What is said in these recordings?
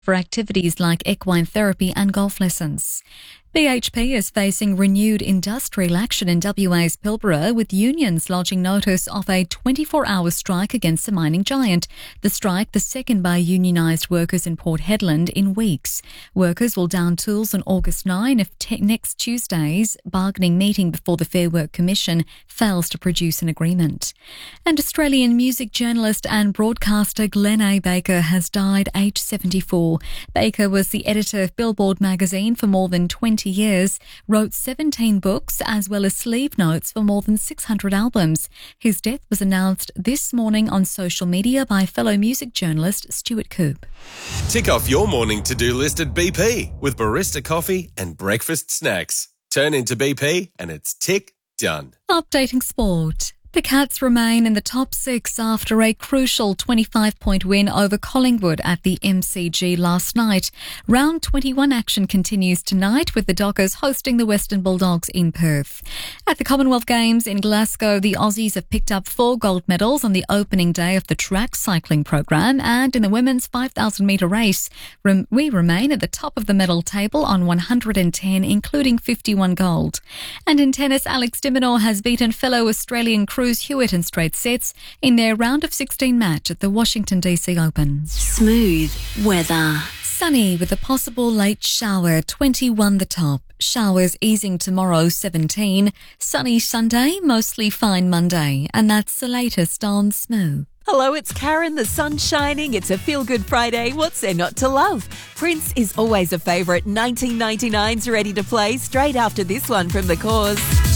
for activities like equine therapy and golf lessons. BHP is facing renewed industrial action in WA's Pilbara, with unions lodging notice of a 24-hour strike against the mining giant. The strike, the second by unionised workers in Port Hedland in weeks. Workers will down tools on August 9 if next Tuesday's bargaining meeting before the Fair Work Commission fails to produce an agreement. And Australian music journalist and broadcaster Glenn A. Baker has died aged 74. Baker was the editor of Billboard magazine for more than 20 years, wrote 17 books as well as sleeve notes for more than 600 albums. His death was announced this morning on social media by fellow music journalist Stuart Coop. Tick off your morning to-do list at BP with barista coffee and breakfast snacks. Turn into BP and it's tick done. Updating sport. The Cats remain in the top six after a crucial 25-point win over Collingwood at the MCG last night. Round 21 action continues tonight with the Dockers hosting the Western Bulldogs in Perth. At the Commonwealth Games in Glasgow, the Aussies have picked up 4 gold medals on the opening day of the track cycling program, and in the women's 5,000-metre race, we remain at the top of the medal table on 110, including 51 gold. And in tennis, Alex de Minaur has beaten fellow Australian Cruz Hewitt in straight sets in their round of 16 match at the Washington DC Open. Smooth weather. Sunny with a possible late shower, 21 the top. Showers easing tomorrow, 17. Sunny Sunday, mostly fine Monday. And that's the latest on Smooth. Hello, it's Karen. The sun's shining. It's a feel-good Friday. What's there not to love? Prince is always a favourite. 1999's ready to play straight after this one from The Cause.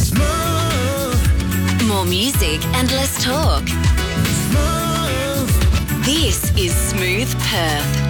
More music and less talk. This is Smooth Perth.